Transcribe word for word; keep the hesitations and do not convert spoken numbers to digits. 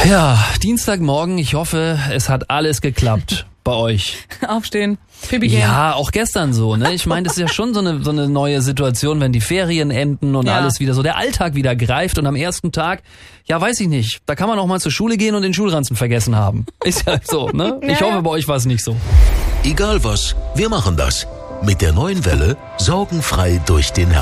Ja, Dienstagmorgen, ich hoffe, es hat alles geklappt bei euch. Aufstehen, Pipi gehen. Ja, auch gestern so, ne? Ich meine, das ist ja schon so eine so eine neue Situation, wenn die Ferien enden und Ja. alles wieder so, der Alltag wieder greift und am ersten Tag, ja, weiß ich nicht, da kann man auch mal zur Schule gehen und den Schulranzen vergessen haben. Ist ja so, ne? Ich Ja. hoffe, bei euch war es nicht so. Egal was, wir machen das. Mit der neuen Welle sorgenfrei durch den Herbst.